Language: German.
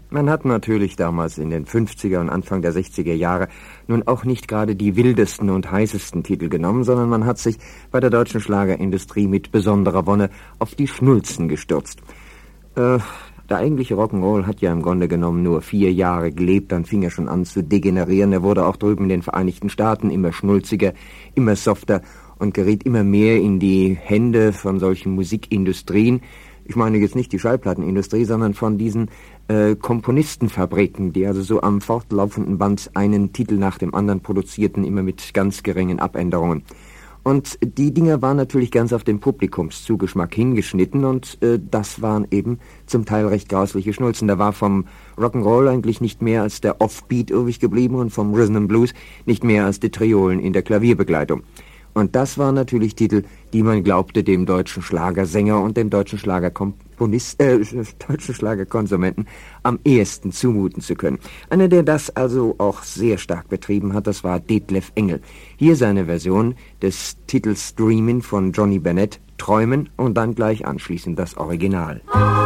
Man hat natürlich damals in den 50er und Anfang der 60er Jahre nun auch nicht gerade die wildesten und heißesten Titel genommen, sondern man hat sich bei der deutschen Schlagerindustrie mit besonderer Wonne auf die Schnulzen gestürzt. Der eigentliche Rock'n'Roll hat ja im Grunde genommen nur 4 Jahre gelebt, dann fing er schon an zu degenerieren. Er wurde auch drüben in den Vereinigten Staaten immer schnulziger, immer softer und geriet immer mehr in die Hände von solchen Musikindustrien. Ich meine jetzt nicht die Schallplattenindustrie, sondern von diesen Komponistenfabriken, die also so am fortlaufenden Band einen Titel nach dem anderen produzierten, immer mit ganz geringen Abänderungen. Und die Dinger waren natürlich ganz auf den Publikumszugeschmack hingeschnitten und das waren eben zum Teil recht grausliche Schnulzen. Da war vom Rock'n'Roll eigentlich nicht mehr als der Offbeat übrig geblieben und vom Rhythm and Blues nicht mehr als die Triolen in der Klavierbegleitung. Und das waren natürlich Titel, die man glaubte, dem deutschen Schlagersänger und dem deutschen deutschen Schlagerkonsumenten am ehesten zumuten zu können. Einer, der das also auch sehr stark betrieben hat, das war Detlef Engel. Hier seine Version des Titels Dreamin' von Johnny Bennett, Träumen und dann gleich anschließend das Original.